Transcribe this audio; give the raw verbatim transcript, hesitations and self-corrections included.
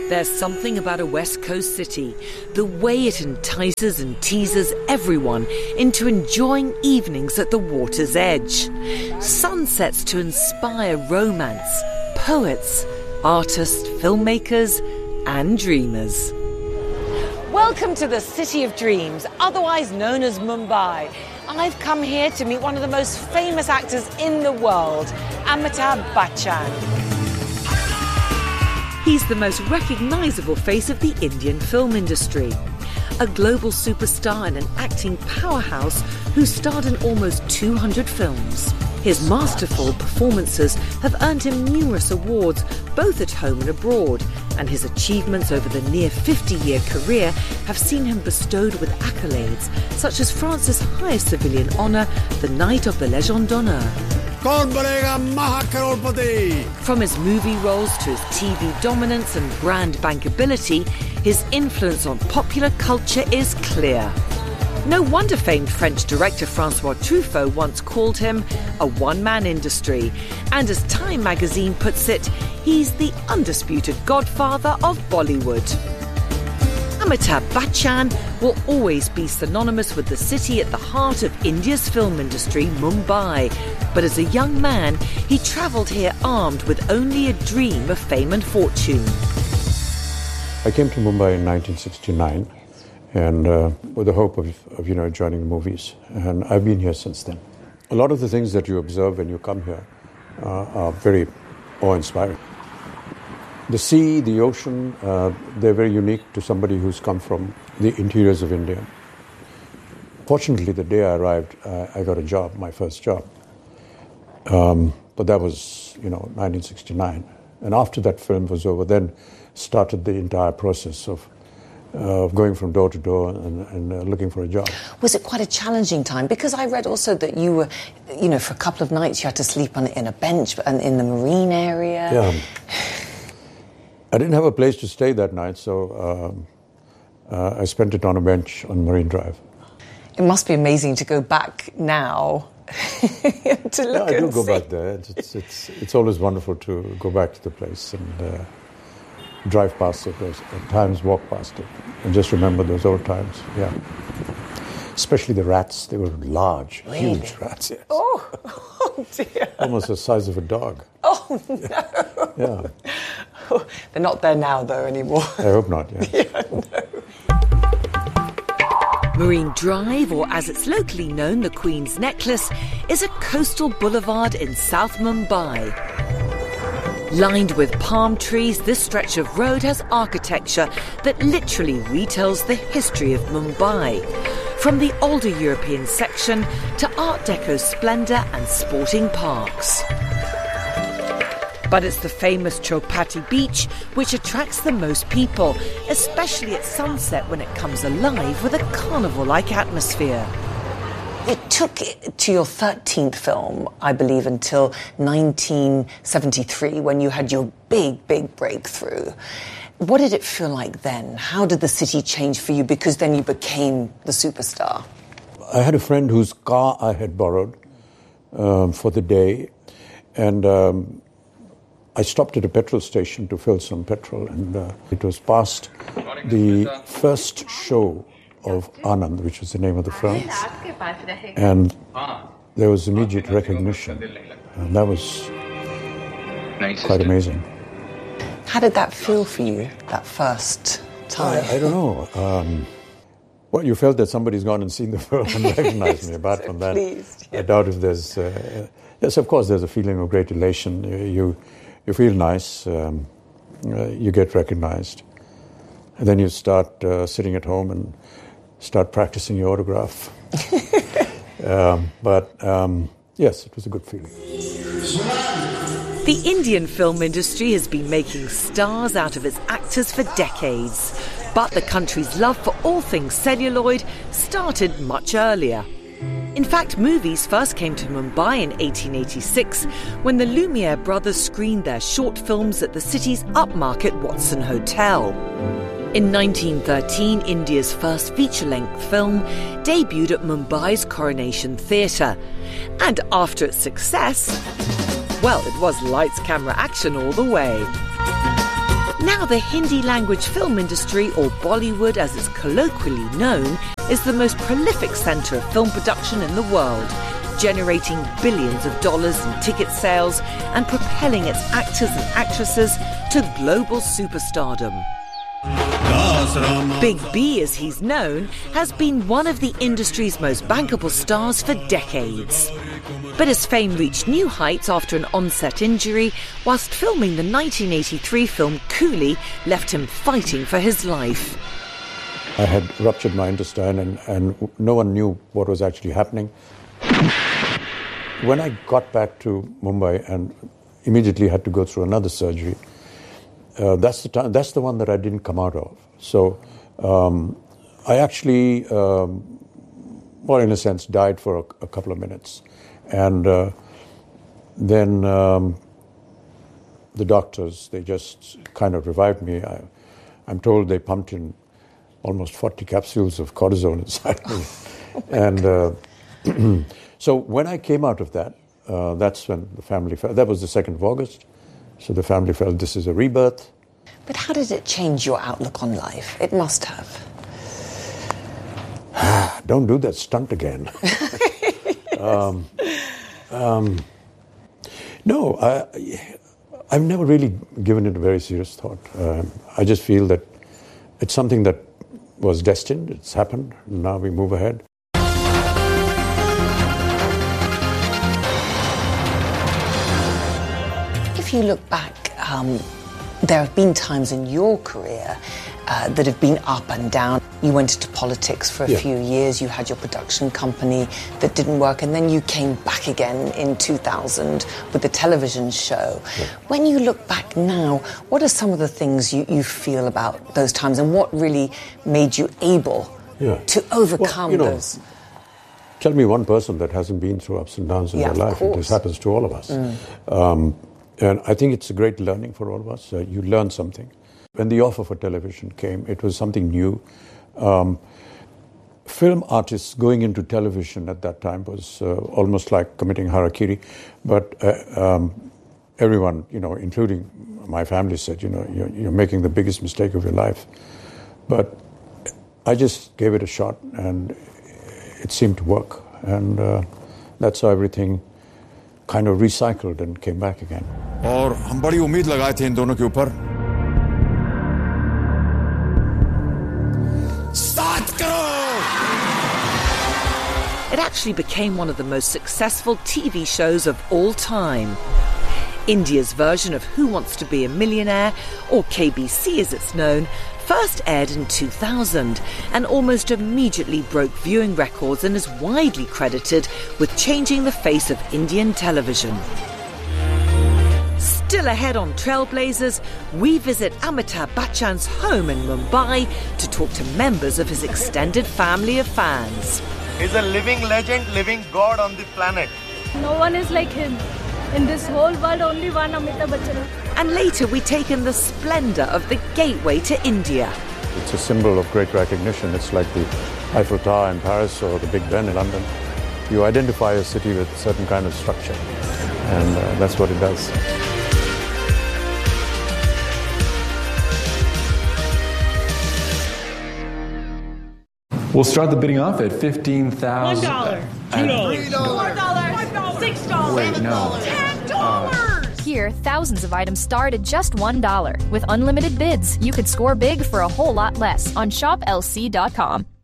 There's something about a West Coast city, the way it entices and teases everyone into enjoying evenings at the water's edge. Sunsets to inspire romance, poets, artists, filmmakers, and dreamers. Welcome to the City of Dreams, otherwise known as Mumbai. I've come here to meet one of the most famous actors in the world, Amitabh Bachchan. He's the most recognisable face of the Indian film industry. A global superstar and an acting powerhouse who starred in almost two hundred films. His masterful performances have earned him numerous awards, both at home and abroad, and his achievements over the near fifty-year career have seen him bestowed with accolades, such as France's highest civilian honour, the Knight of the Légion d'Honneur. From his movie roles to his T V dominance and brand bankability, his influence on popular culture is clear. No wonder famed French director François Truffaut once called him a one-man industry. And as Time magazine puts it, he's the undisputed godfather of Bollywood. Amitabh Bachchan will always be synonymous with the city at the heart of India's film industry, Mumbai. But as a young man, he travelled here armed with only a dream of fame and fortune. I came to Mumbai in nineteen sixty-nine, and uh, with the hope of, of, you know, joining the movies. And I've been here since then. A lot of the things that you observe when you come here uh, are very awe-inspiring. The sea, the ocean, uh, they're very unique to somebody who's come from the interiors of India. Fortunately, the day I arrived, uh, I got a job, my first job. Um, but that was, you know, nineteen sixty-nine. And after that film was over, then started the entire process of uh, of going from door to door and, and uh, looking for a job. Was it quite a challenging time? Because I read also that you were, you know, for a couple of nights you had to sleep on in a bench and in the marine area. Yeah. I didn't have a place to stay that night, so um, uh, I spent it on a bench on Marine Drive. It must be amazing to go back now to look yeah, I do and go see. back there. It's, it's, it's, it's always wonderful to go back to the place and uh, drive past it, or at times walk past it, and just remember those old times, yeah. Especially the rats, they were large, Really? huge rats, yes. Oh, oh dear. Almost the size of a dog. Oh, no. Yeah. Oh, they're not there now, though, anymore. I hope not, yes. Yeah, no. Marine Drive, or as it's locally known, the Queen's Necklace, is a coastal boulevard in South Mumbai. Lined with palm trees, this stretch of road has architecture that literally retells the history of Mumbai. From the older European section to Art Deco splendour and sporting parks. But it's the famous Chowpatty Beach which attracts the most people, especially at sunset when it comes alive with a carnival-like atmosphere. It took it to your thirteenth film, I believe, until nineteen seventy-three, when you had your big, big breakthrough. What did it feel like then? How did the city change for you? Because then you became the superstar. I had a friend whose car I had borrowed um, for the day, and um, I stopped at a petrol station to fill some petrol, and uh, it was past the first show of Anand, which was the name of the film, and there was immediate recognition, and that was quite amazing. How did that feel for you, that first time? I, I don't know. Um, well, you felt that somebody's gone and seen the film and recognized me. Apart So from that, pleased, yeah. I doubt if there's... Uh, yes, of course, there's a feeling of great elation. You you, you feel nice. Um, uh, you get recognized. And then you start uh, sitting at home and start practicing your autograph. um, but, um, yes, it was a good feeling. The Indian film industry has been making stars out of its actors for decades. But the country's love for all things celluloid started much earlier. In fact, movies first came to Mumbai in eighteen eighty-six when the Lumiere brothers screened their short films at the city's upmarket Watson Hotel. In nineteen thirteen, India's first feature-length film debuted at Mumbai's Coronation Theatre. And after its success, well, it was lights, camera, action all the way. Now the Hindi language film industry, or Bollywood as it's colloquially known, is the most prolific centre of film production in the world, generating billions of dollars in ticket sales and propelling its actors and actresses to global superstardom. Big B, as he's known, has been one of the industry's most bankable stars for decades. But his fame reached new heights after an onset injury, whilst filming the nineteen eighty-three film Coolie left him fighting for his life. I had ruptured my intestine and, and no one knew what was actually happening. When I got back to Mumbai and immediately had to go through another surgery, uh, that's the time, that's the one that I didn't come out of. So um, I actually, um, well, in a sense, died for a, a couple of minutes. And uh, then um, the doctors, they just kind of revived me. I, I'm told they pumped in almost forty capsules of cortisone inside me. And uh, so when I came out of that, uh, that's when the family felt, that was the second of August. So the family felt this is a rebirth. But how did it change your outlook on life? It must have. Don't do that stunt again. um, um, no, I, I've never really given it a very serious thought. Um, I just feel that it's something that was destined, it's happened, now we move ahead. If you look back, um, there have been times in your career uh, that have been up and down. You went into politics for a yeah. few years, you had your production company that didn't work, and then you came back again in two thousand with the television show. Yeah. When you look back now, what are some of the things you, you feel about those times, and what really made you able yeah. to overcome well, you know, those? Tell me one person that hasn't been through ups and downs in yeah, their life, and this happens to all of us. Mm. Um, and I think it's a great learning for all of us. Uh, you learn something. When the offer for television came, it was something new. Um, film artists going into television at that time was uh, almost like committing harakiri. But uh, um, everyone, you know, including my family, said, you know, you're, you're making the biggest mistake of your life. But I just gave it a shot, and it seemed to work. And uh, that's how everything kind of recycled and came back again. और हम बड़ी उम्मीद लगाए थे इन दोनों के ऊपर. It actually became one of the most successful T V shows of all time. India's version of Who Wants to Be a Millionaire, or K B C as it's known, first aired in two thousand and almost immediately broke viewing records and is widely credited with changing the face of Indian television. Still ahead on Trailblazers, we visit Amitabh Bachchan's home in Mumbai to talk to members of his extended family of fans. He's a living legend, living god on the planet. No one is like him. In this whole world, only one Amitabh Bachchan. And later we take in the splendour of the gateway to India. It's a symbol of great recognition. It's like the Eiffel Tower in Paris or the Big Ben in London. You identify a city with a certain kind of structure, and uh, that's what it does. We'll start the bidding off at fifteen thousand dollars. One dollar. Two dollars. Four dollars. Five dollars. Six dollars. Wait, no. Ten dollars. Here, thousands of items start at just one dollar. With unlimited bids, you could score big for a whole lot less on shop L C dot com.